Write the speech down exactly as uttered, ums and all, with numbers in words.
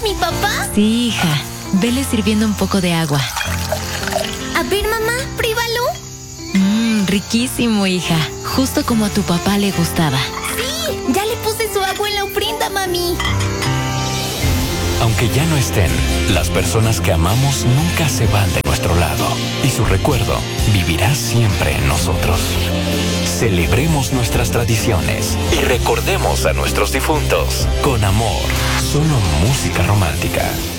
mi papá? Sí, hija. Vele sirviendo un poco de agua. A ver, mamá, pruébalo. Mmm, riquísimo, hija. Justo como a tu papá le gustaba. Sí, ya le puse su agua en la ofrenda, mami. Aunque ya no estén, las personas que amamos nunca se van de nuestro lado y su recuerdo vivirá siempre en nosotros. Celebremos nuestras tradiciones y recordemos a nuestros difuntos con amor. Solo música romántica.